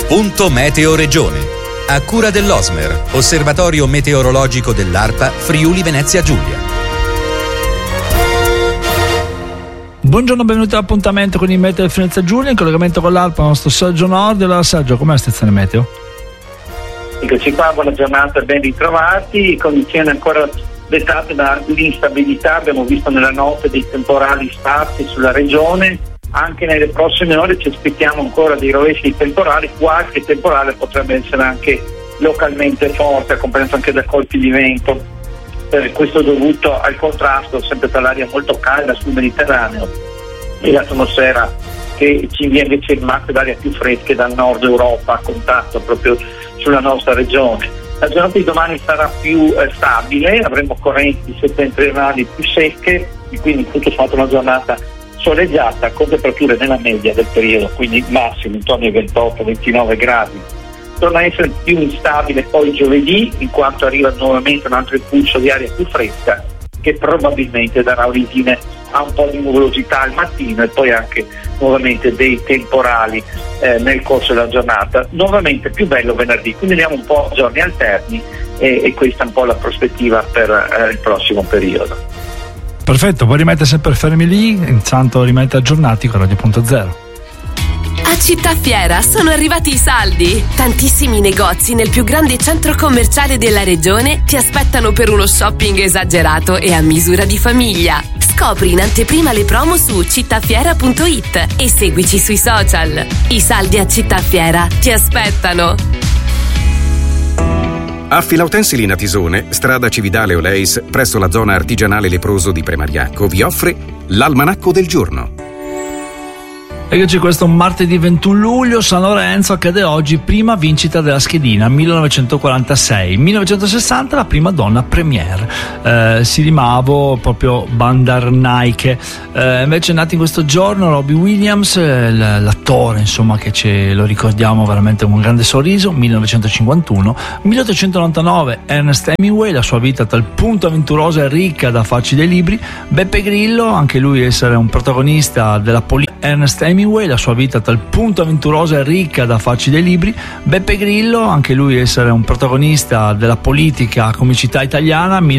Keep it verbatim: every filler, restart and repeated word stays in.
Punto Meteo Regione. A cura dell'Osmer, Osservatorio Meteorologico dell'ARPA Friuli Venezia Giulia. Buongiorno, benvenuti all'appuntamento con il Meteo di Venezia Giulia, in collegamento con l'ARPA, il nostro Sergio Nord. Allora Sergio, com'è la stazione meteo? Eccoci qua, buona giornata, ben ritrovati. Condizioni ancora dettate dall'instabilità, abbiamo visto nella notte dei temporali sparsi sulla regione. Anche nelle prossime ore ci aspettiamo ancora dei rovesci di temporali, qualche temporale potrebbe essere anche localmente forte, accompagnato anche da colpi di vento. Eh, questo dovuto al contrasto sempre tra l'aria molto calda sul Mediterraneo e l'atmosfera che ci inviene invece masse d'aria più fresche dal nord Europa a contatto proprio sulla nostra regione. La giornata di domani sarà più eh, stabile, avremo correnti settentrionali più secche e quindi tutto sommato una giornata soleggiata con temperature nella media del periodo, quindi massimo intorno ai ventotto ventinove gradi. Torna a essere più instabile poi giovedì, in quanto arriva nuovamente un altro impulso di aria più fresca che probabilmente darà origine a un po' di nuvolosità al mattino e poi anche nuovamente dei temporali eh, nel corso della giornata. Nuovamente più bello venerdì, quindi andiamo un po' a giorni alterni e, e questa è un po' la prospettiva per eh, il prossimo periodo. Perfetto, voi rimanete sempre fermi lì, intanto rimanete aggiornati con Radio Punto Zero. A Città Fiera sono arrivati i saldi. Tantissimi negozi nel più grande centro commerciale della regione ti aspettano per uno shopping esagerato e a misura di famiglia. Scopri in anteprima le promo su cittafiera punto it e seguici sui social. I saldi a Città Fiera ti aspettano. A Filautensili Tisone, strada Cividale Oleis, presso la zona artigianale leproso di Premariacco, vi offre l'Almanacco del Giorno. Eccoci, questo martedì ventuno luglio, San Lorenzo accade oggi, prima vincita della schedina, millenovecentoquarantasei. millenovecentosessanta la prima donna premier, eh, Sirimavo, proprio Bandarnaike. Eh, invece è nato in questo giorno Robbie Williams, eh, l'attore insomma che ce lo ricordiamo veramente con un grande sorriso, millenovecentocinquantuno. milleottocentonovantanove Ernest Hemingway, la sua vita a tal punto avventurosa e ricca da farci dei libri. Beppe Grillo, anche lui essere un protagonista della politica. Ernest Hemingway, la sua vita a tal punto avventurosa e ricca da farci dei libri. Beppe Grillo, anche lui essere un protagonista della politica comicità italiana.